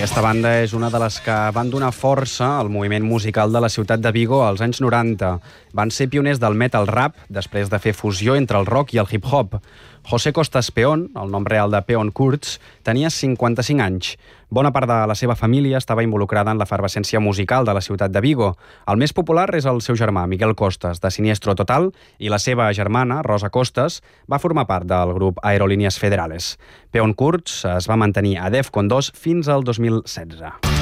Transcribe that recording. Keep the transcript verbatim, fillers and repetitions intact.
Aquesta banda és una de les que van donar força al moviment musical de la ciutat de Vigo als anys noranta. Van ser pioners del metal rap, després de fer fusió entre el rock i el hip-hop. José Costas Peón, el nom real de Peón Kurtz, tenia cinquanta-cinc anys. Bona part de la seva família estava involucrada en l'efervescència musical de la ciutat de Vigo. El més popular és el seu germà, Miguel Costas, de Siniestro Total, i la seva germana, Rosa Costas, va formar part del grup Aerolíneas Federales. Peón Kurtz es va mantenir a Defcon dos fins al dos mil setze.